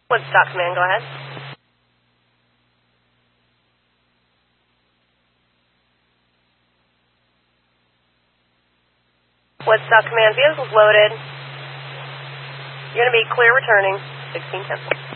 Woodstock Command, go ahead. Woodstock Command, vehicle's loaded. You're going to be clear returning, 1610.